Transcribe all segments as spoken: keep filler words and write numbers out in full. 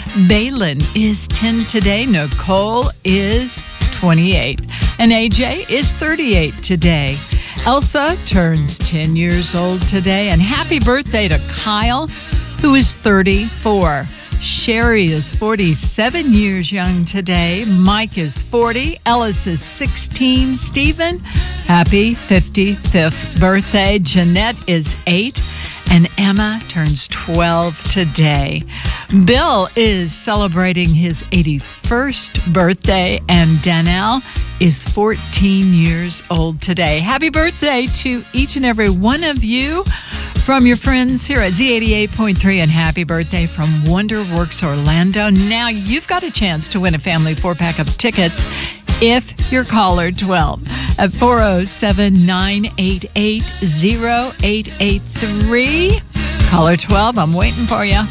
Balin is ten today. Nicole is twenty-eight. And A J is thirty-eight today. Elsa turns ten years old today. And happy birthday to Kyle, who is thirty-four. Sherry is forty-seven years young today. Mike is forty. Ellis is sixteen. Stephen, happy fifty-fifth birthday. Jeanette is eight. And Emma turns twelve today. Bill is celebrating his eighty-first birthday, and Danielle is fourteen years old today. Happy birthday to each and every one of you from your friends here at Z eighty-eight point three, and happy birthday from WonderWorks Orlando. Now you've got a chance to win a family four-pack of tickets if you're caller twelve at four oh seven, nine eight eight, oh eight eight three. Caller twelve, I'm waiting for you.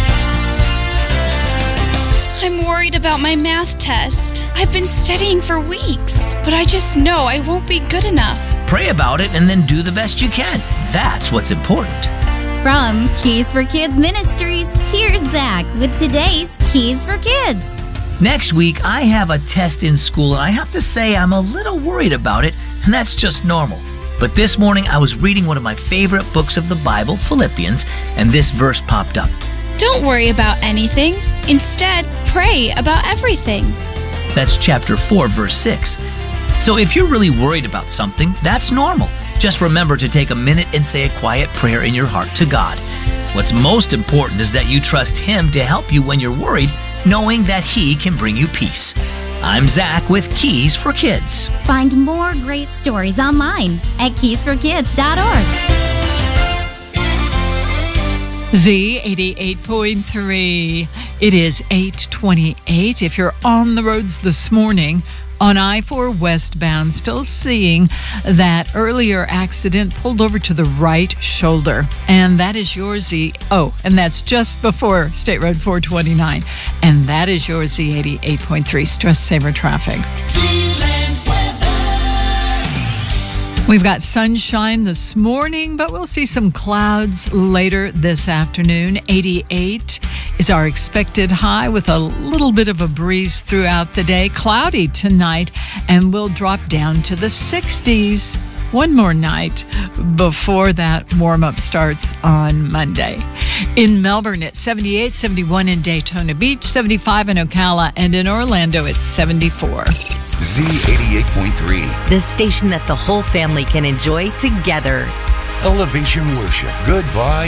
I'm worried about my math test. I've been studying for weeks, but I just know I won't be good enough. Pray about it and then do the best you can. That's what's important. From Keys for Kids Ministries, here's Zach with today's Keys for Kids. Next week, I have a test in school, and I have to say I'm a little worried about it, and that's just normal. But this morning, I was reading one of my favorite books of the Bible, Philippians, and this verse popped up. Don't worry about anything. Instead, pray about everything. That's chapter four, verse six. So if you're really worried about something, that's normal. Just remember to take a minute and say a quiet prayer in your heart to God. What's most important is that you trust Him to help you when you're worried, knowing that He can bring you peace. I'm Zach with Keys for Kids. Find more great stories online at keys for kids dot org. Z eighty-eight point three. It is eight twenty-eight. If you're on the roads this morning on I four westbound, still seeing that earlier accident, pulled over to the right shoulder. And that is your Z. Oh, and that's just before State Road four twenty-nine. And that is your Z eighty-eight point three Stress Saver Traffic. We've got sunshine this morning, but we'll see some clouds later this afternoon. eighty-eight is our expected high with a little bit of a breeze throughout the day. Cloudy tonight, and we'll drop down to the sixties one more night before that warm-up starts on Monday. In Melbourne, it's seventy-eight, seventy-one in Daytona Beach, seventy-five in Ocala, and in Orlando, it's seventy-four. Z eighty-eight point three. The station that the whole family can enjoy together. Elevation Worship. Goodbye.